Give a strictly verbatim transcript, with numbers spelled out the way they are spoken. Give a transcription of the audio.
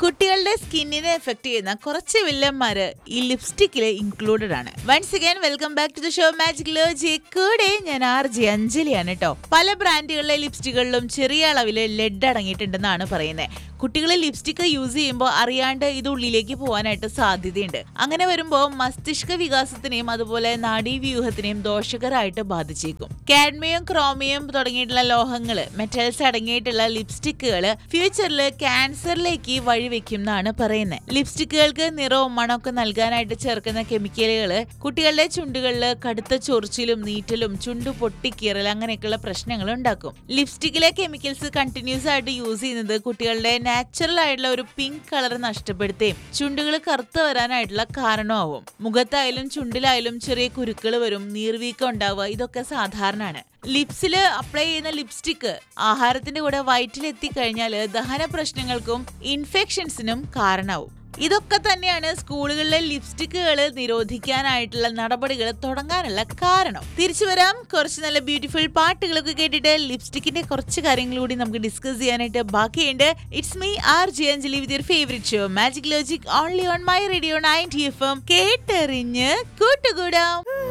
കുട്ടികളുടെ സ്കിന്നിനെ എഫക്ട് ചെയ്യുന്ന കുറച്ച് വില്ലന്മാര് ഈ ലിപ്സ്റ്റിക്കില് ഇൻക്ലൂഡഡ് ആണ്. Once again welcome back to the show magic logic. കൂടെ ഞാൻ ആർ ജെ അഞ്ജലിയാണ് കേട്ടോ. പല ബ്രാൻഡുകളിലെ ലിപ്സ്റ്റിക്കുകളിലും ചെറിയ അളവില് ലെഡ് അടങ്ങിയിട്ടുണ്ടെന്നാണ് പറയുന്നത്. കുട്ടികൾ ലിപ്സ്റ്റിക് യൂസ് ചെയ്യുമ്പോൾ അറിയാണ്ട് ഇത് ഉള്ളിലേക്ക് പോകാനായിട്ട് സാധ്യതയുണ്ട്. അങ്ങനെ വരുമ്പോൾ മസ്തിഷ്ക വികാസത്തിനെയും അതുപോലെ നാഡീവ്യൂഹത്തിനെയും ദോഷകരമായിട്ട് ബാധിച്ചേക്കും. കാഡ്മിയം, ക്രോമിയം തുടങ്ങിയിട്ടുള്ള ലോഹങ്ങള്, മെറ്റൽസ് അടങ്ങിയിട്ടുള്ള ലിപ്സ്റ്റിക്കുകൾ ഫ്യൂച്ചറിൽ ക്യാൻസറിലേക്ക് വഴിവെക്കും എന്നാണ് പറയുന്നത്. ലിപ്സ്റ്റിക്കുകൾക്ക് നിറവും മണമൊക്കെ നൽകാനായിട്ട് ചേർക്കുന്ന കെമിക്കലുകൾ കുട്ടികളുടെ ചുണ്ടുകളിൽ കടുത്ത ചൊറിച്ചിലും നീറ്റലും ചുണ്ടു പൊട്ടിക്കീറൽ അങ്ങനെയൊക്കെയുള്ള പ്രശ്നങ്ങൾ ഉണ്ടാക്കും. ലിപ്സ്റ്റിക്കിലെ കെമിക്കൽസ് കണ്ടിന്യൂസ് ആയിട്ട് യൂസ് ചെയ്യുന്നത് കുട്ടികളുടെ നാച്ചുറൽ ആയിട്ടുള്ള ഒരു പിങ്ക് കളർ നഷ്ടപ്പെടുത്തുകയും ചുണ്ടുകൾ കറുത്ത് വരാനായിട്ടുള്ള കാരണമാവും. മുഖത്തായാലും ചുണ്ടിലായാലും ചെറിയ കുരുക്കൾ വരും, നീർവീക്കം ഉണ്ടാവുക, ഇതൊക്കെ സാധാരണയാണ്. ലിപ്സിൽ അപ്ലൈ ചെയ്യുന്ന ലിപ്സ്റ്റിക് ആഹാരത്തിന്റെ കൂടെ വയറ്റിൽ എത്തിക്കഴിഞ്ഞാൽ ദഹന പ്രശ്നങ്ങൾക്കും ഇൻഫെക്ഷൻസിനും കാരണമാവും. ഇതൊക്കെ തന്നെയാണ് സ്കൂളുകളിലെ ലിപ്സ്റ്റിക്കുകൾ നിരോധിക്കാനായിട്ടുള്ള നടപടികൾ തുടങ്ങാനുള്ള കാരണം. തിരിച്ചു വരാം, കുറച്ച് നല്ല ബ്യൂട്ടിഫുൾ പാട്ടുകളൊക്കെ കേട്ടിട്ട് ലിപ്സ്റ്റിക്കിന്റെ കുറച്ച് കാര്യങ്ങൾ കൂടി നമുക്ക് ഡിസ്കസ് ചെയ്യാനായിട്ട് ബാക്കിയുണ്ട്. It's me R J Anjali with your favourite show magic logic only on my radio ninety F M. കേട്ടെറിഞ്ഞ് കൂട്ടുകൂടാം.